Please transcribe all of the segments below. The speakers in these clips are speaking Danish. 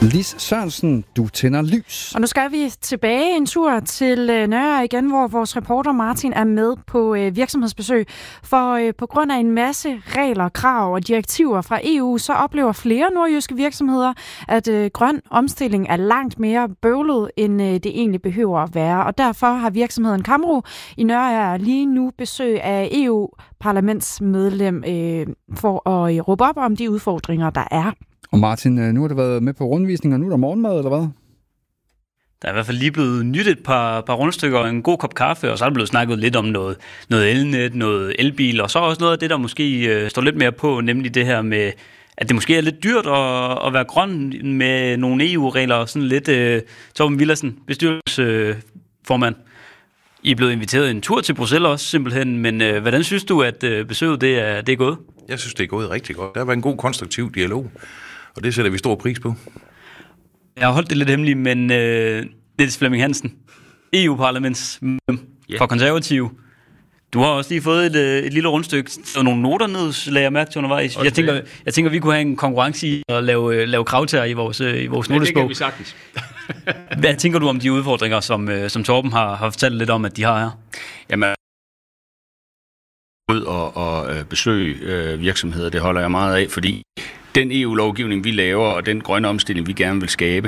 Lis Sørensen, du tænder lys. Og nu skal vi tilbage en tur til Nørre igen, hvor vores reporter Martin er med på virksomhedsbesøg. For på grund af en masse regler, krav og direktiver fra EU, så oplever flere nordjyske virksomheder, at grøn omstilling er langt mere bøvlet, end det egentlig behøver at være. Og derfor har virksomheden Camro i Nørre lige nu besøg af EU-parlamentsmedlem for at råbe op om de udfordringer, der er. Og Martin, nu har du været med på rundvisning, og nu er der morgenmad, eller hvad? Der er i hvert fald lige blevet nyttet et par rundstykker og en god kop kaffe, og så er der blevet snakket lidt om noget elnet, noget elbil, og så også noget af det, der måske står lidt mere på, nemlig det her med, at det måske er lidt dyrt at være grøn med nogle EU-regler og sådan lidt. Torben Villersen, bestyrelsesformand. I er blevet inviteret en tur til Bruxelles også simpelthen, men hvordan synes du, at besøget det er gået? Jeg synes, det er gået rigtig godt. Der har været en god, konstruktiv dialog, og det sætter vi stor pris på. Jeg har holdt det lidt hemmeligt, men Niels Flemming Hansen, EU-parlamentsmedlem for Konservative. Du har også lige fået et lille rundstykke og nogle noter ned, lagde jeg mærke til undervejs. Jeg tænker, vi kunne have en konkurrence i at lave kravtager i vores notesbog. Det kan vi sagtens. Hvad tænker du om de udfordringer, som Torben har fortalt lidt om, at de har her? Jamen, ud og besøge virksomheder, det holder jeg meget af, fordi den EU-lovgivning, vi laver, og den grønne omstilling, vi gerne vil skabe,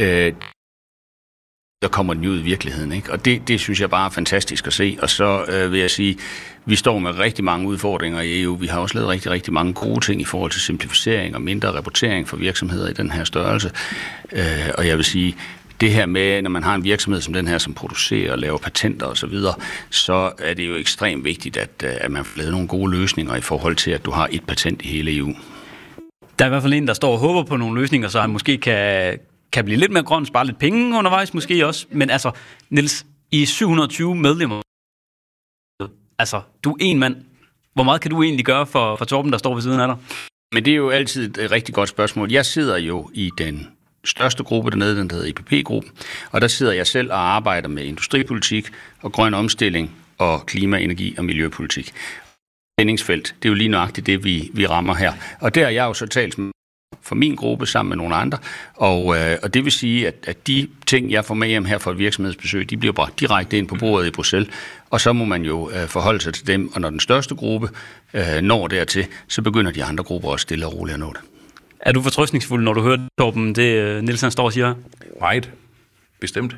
der kommer den ud i virkeligheden, ikke? Og det synes jeg bare er fantastisk at se. Og så vil jeg sige, vi står med rigtig mange udfordringer i EU. Vi har også lavet rigtig, rigtig mange gode ting i forhold til simplificering og mindre rapportering for virksomheder i den her størrelse. Og jeg vil sige, det her med, når man har en virksomhed som den her, som producerer og laver patenter osv., så er det jo ekstremt vigtigt, at man får lavet nogle gode løsninger i forhold til, at du har et patent i hele EU. Der er i hvert fald en, der står og håber på nogle løsninger, så han måske kan blive lidt mere grøn, spare lidt penge undervejs måske også. Men altså, Niels, I 720 medlemmer, altså, du er en mand. Hvor meget kan du egentlig gøre for Torben, der står ved siden af dig? Men det er jo altid et rigtig godt spørgsmål. Jeg sidder jo i den største gruppe dernede, den hedder EPP-gruppen, og der sidder jeg selv og arbejder med industripolitik og grøn omstilling og klima-, energi- og miljøpolitik. Spændingsfelt, det er jo lige nøjagtigt det, vi rammer her. Og der er jeg jo så talt for min gruppe sammen med nogle andre, og det vil sige, at de ting, jeg får med hjem her fra et virksomhedsbesøg, de bliver bragt direkte ind på bordet i Bruxelles, og så må man jo forholde sig til dem, og når den største gruppe når dertil, så begynder de andre grupper også stille og roligt at nå det. Er du fortrøstningsfuld, når du hører, Torben, det Nielsen står og siger? Meget. Bestemt.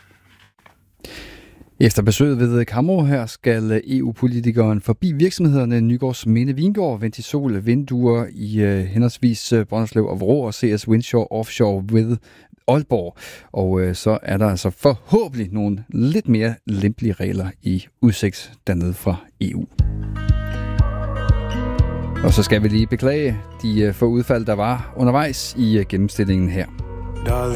Efter besøget ved Camro her skal EU-politikeren forbi virksomhederne Nygårds Minde Vingård, Ventisol vinduer i henholdsvis Brønderslev og Vrå og CS Windshore Offshore ved Aalborg. Og så er der altså forhåbentlig nogle lidt mere lempelige regler i udsigt dernede fra EU. Og så skal vi lige beklage de få udfald, der var undervejs i gennemstillingen her. Darling,